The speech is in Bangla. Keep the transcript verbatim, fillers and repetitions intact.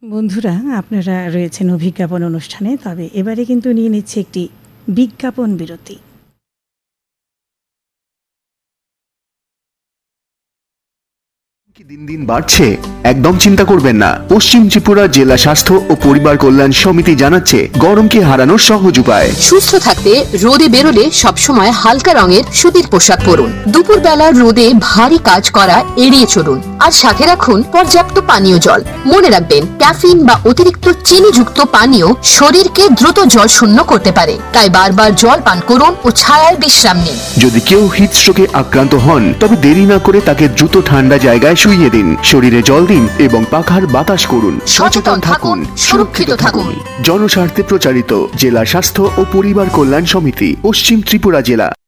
বন্ধুরা, আপনারা রয়েছেন অভিজ্ঞাপন অনুষ্ঠানে। তবে এবারে কিন্তু নিয়ে নিচ্ছে একটি বিজ্ঞাপন বিরতি। কি দিন দিন বাড়ছে? একদম চিন্তা করবেন না। পশ্চিম ত্রিপুরা জেলা স্বাস্থ্য ও পরিবার কল্যাণ সমিতি জানাচ্ছে গরমকে হারানোর সহজ উপায়। সুস্থ থাকতে রোদে বেরোলে সবসময় হালকা রঙের সুতির পোশাক পরুন। দুপুর বেলা রোদে ভারী কাজ করা এড়িয়ে চলুন, আর সাথে রাখুন পর্যাপ্ত পানীয় জল। মনে রাখবেন, ক্যাফিন বা অতিরিক্ত চিনিযুক্ত পানীয় শরীরকে দ্রুত জল শূন্য করতে পারে, তাই বারবার জল পান করুন ও ছায়ায় বিশ্রাম নিন। যদি কেউ হিটস্ট্রোকে আক্রান্ত হন, তবে দেরি না করে তাকে দ্রুত ঠান্ডা জায়গায় শুইয়ে দিন, শরীরে জল দিন এবং পাখার বাতাস করুন। সচেতন থাকুন, সুরক্ষিত থাকুন। জনস্বার্থে প্রচারিত জেলা স্বাস্থ্য ও পরিবার কল্যাণ সমিতি, পশ্চিম ত্রিপুরা জেলা।